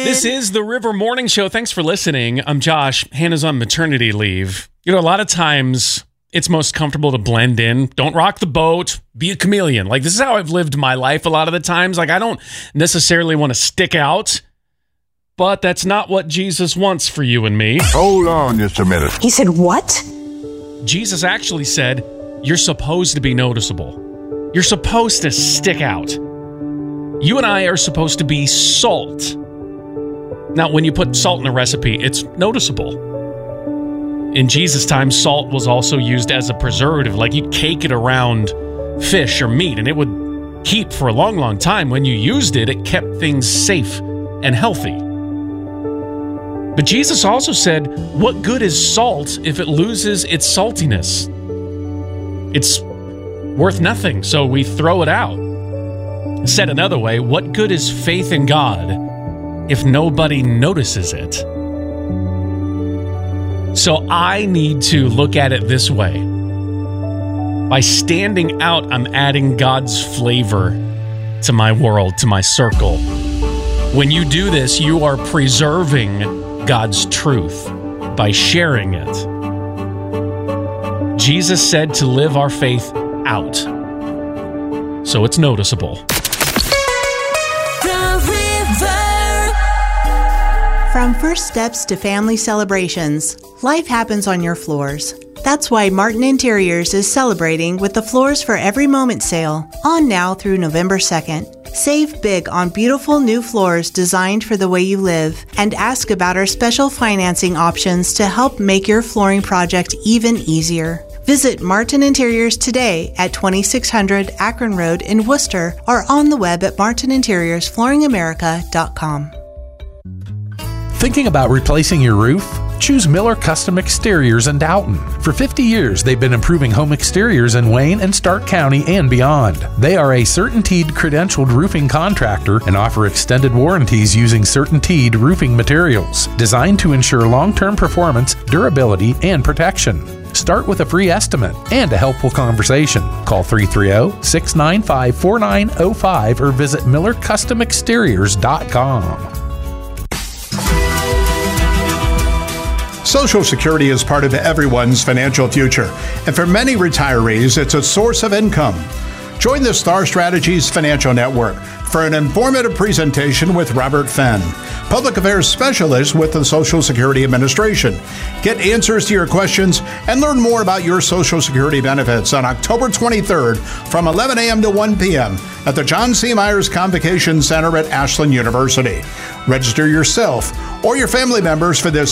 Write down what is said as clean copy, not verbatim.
This is the River Morning Show. Thanks for listening. I'm Josh. Hannah's on maternity leave. You know, a lot of times it's most comfortable to blend in. Don't rock the boat. Be a chameleon. Like, this is how I've lived my life a lot of the times. Like, I don't necessarily want to stick out, but that's not what Jesus wants for you and me. Hold on just a minute. He said, what? Jesus actually said, you're supposed to be noticeable. You're supposed to stick out. You and I are supposed to be salt. Now, when you put salt in a recipe, it's noticeable. In Jesus' time, salt was also used as a preservative. Like, you'd cake it around fish or meat, and it would keep for a long, long time. When you used it, it kept things safe and healthy. But Jesus also said, what good is salt if it loses its saltiness? It's worth nothing, so we throw it out. Said another way, what good is faith in God if nobody notices it? So I need to look at it this way. By standing out, I'm adding God's flavor to my world, to my circle. When you do this, you are preserving God's truth by sharing it. Jesus said to live our faith out, so it's noticeable. From first steps to family celebrations, life happens on your floors. That's why Martin Interiors is celebrating with the Floors for Every Moment sale, on now through November 2nd. Save big on beautiful new floors designed for the way you live, and ask about our special financing options to help make your flooring project even easier. Visit Martin Interiors today at 2600 Akron Road in Worcester, or on the web at martininteriorsflooringamerica.com. Thinking about replacing your roof? Choose Miller Custom Exteriors in Dalton. For 50 years, they've been improving home exteriors in Wayne and Stark County and beyond. They are a CertainTeed credentialed roofing contractor and offer extended warranties using CertainTeed roofing materials, designed to ensure long-term performance, durability, and protection. Start with a free estimate and a helpful conversation. Call 330-695-4905 or visit MillerCustomExteriors.com. Social Security is part of everyone's financial future, and for many retirees, it's a source of income. Join the Star Strategies Financial Network for an informative presentation with Robert Fenn, Public Affairs Specialist with the Social Security Administration. Get answers to your questions and learn more about your Social Security benefits on October 23rd from 11 a.m. to 1 p.m. at the John C. Myers Convocation Center at Ashland University. Register yourself or your family members for this